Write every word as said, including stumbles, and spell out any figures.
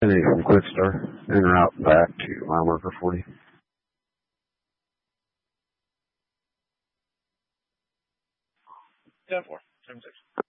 ten eight from Quickstar, en route back to mile marker forty. ten four, seven six.